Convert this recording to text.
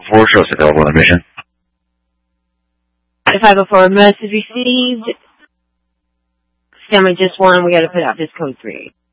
504 shows available on mission. 504 message received. Family just one. We got to put out this code 3.